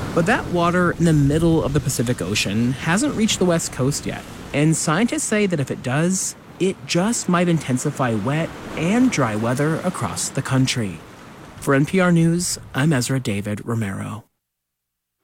But that water in the middle of the Pacific Ocean hasn't reached the West Coast yet, and scientists say that if it does, it just might intensify wet and dry weather across the country. For NPR News, I'm Ezra David Romero.